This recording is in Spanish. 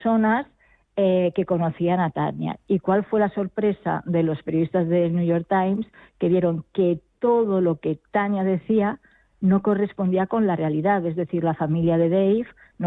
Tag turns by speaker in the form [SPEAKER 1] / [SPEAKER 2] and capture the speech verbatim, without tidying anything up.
[SPEAKER 1] personas eh, que conocían a Tania. ¿Y cuál fue la sorpresa de los periodistas del New York Times? Que vieron que todo lo que Tania decía no correspondía con la realidad, es decir, la familia de Dave